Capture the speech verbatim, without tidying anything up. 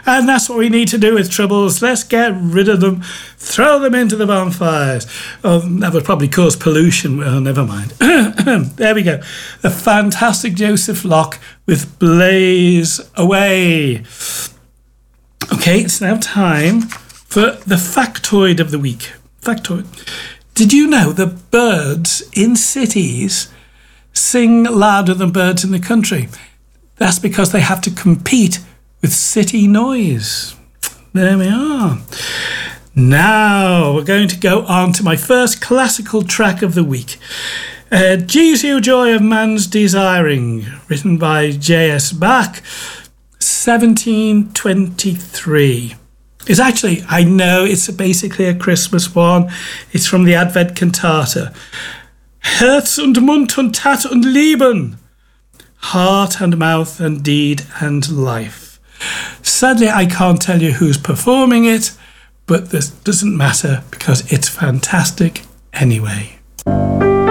And that's what we need to do with troubles. Let's get rid of them, throw them into the bonfires. Oh, that would probably cause pollution. Well, never mind. There we go. The fantastic Joseph Locke with Blaze Away. Okay, it's now time for the factoid of the week. Factoid. Did you know that birds in cities sing louder than birds in the country? That's because they have to compete with city noise. There we are. Now we're going to go on to my first classical track of the week. Uh, Jesu Joy of Man's Desiring, written by J S Bach, seventeen twenty-three. It's actually, I know it's basically a Christmas one. It's from the Advent Cantata. Herz und Mund und Tat und Leben. Heart and mouth and deed and life. Sadly, I can't tell you who's performing it, but this doesn't matter because it's fantastic anyway.